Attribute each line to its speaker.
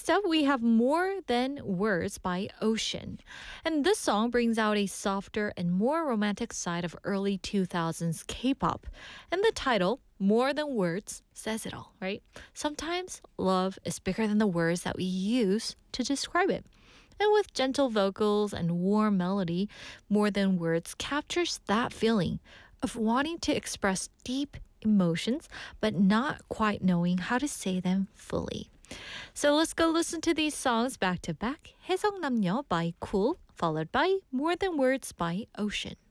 Speaker 1: Next up, we have More Than Words by Ocean. And this song brings out a softer and more romantic side of early 2000s K-pop. And the title, More Than Words, says it all, right? Sometimes love is bigger than the words that we use to describe it. And with gentle vocals and warm melody, More Than Words captures that feeling of wanting to express deep emotions, but not quite knowing how to say them fully. So let's go listen to these songs back to back. 해석남녀 by Cool, followed by More Than Words by Ocean.